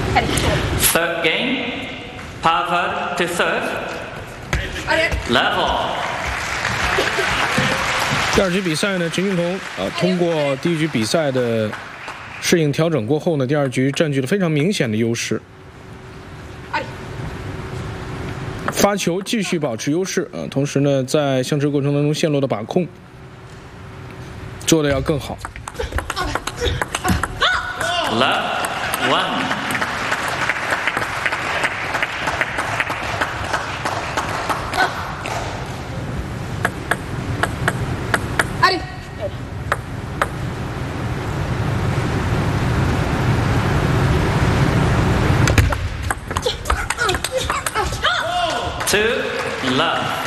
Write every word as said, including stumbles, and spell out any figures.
Third game, Pavard to serve. Level. 第二局比赛呢，陈俊彤啊，通过第一局比赛的适应调整过后呢，第二局占据了非常明显的优势。发球继续保持优势啊，同时呢，在相持过程当中线路的把控做得要更好。 Love one. Two love.